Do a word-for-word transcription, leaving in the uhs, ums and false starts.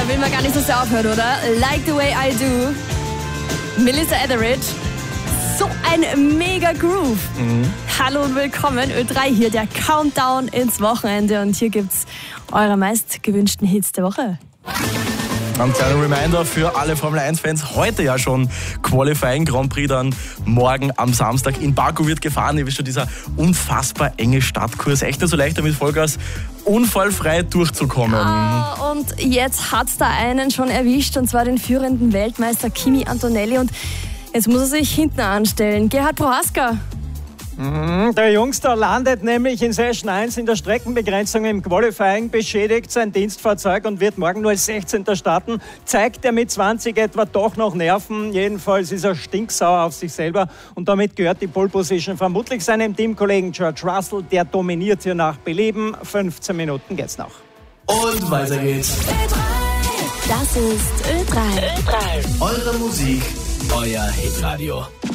will man gar nicht, dass der aufhört, oder? Like the way I do. Melissa Etheridge. So ein mega Groove. Mhm. Hallo und willkommen, Ö drei hier, der Countdown ins Wochenende. Und hier gibt's eure meist gewünschten Hits der Woche. Ein kleiner Reminder für alle Formel eins Fans. Heute ja schon Qualifying Grand Prix, dann morgen am Samstag in Baku wird gefahren. Ihr wisst schon, dieser unfassbar enge Stadtkurs. Echt nicht so leicht, damit Vollgas unfallfrei durchzukommen. Ja, und jetzt hat's da einen schon erwischt, und zwar den führenden Weltmeister Kimi Antonelli. Und jetzt muss er sich hinten anstellen. Gerhard Prohaska. Der Jungster landet nämlich in Session eins in der Streckenbegrenzung im Qualifying, beschädigt sein Dienstfahrzeug und wird morgen nur als sechzehnter starten. Zeigt er mit zwanzig etwa doch noch Nerven. Jedenfalls ist er stinksauer auf sich selber und damit gehört die Pole Position vermutlich seinem Teamkollegen George Russell. Der dominiert hier nach Belieben. fünfzehn Minuten geht's noch. Und weiter geht's. Das ist Ö drei. Eure Musik, euer Hitradio.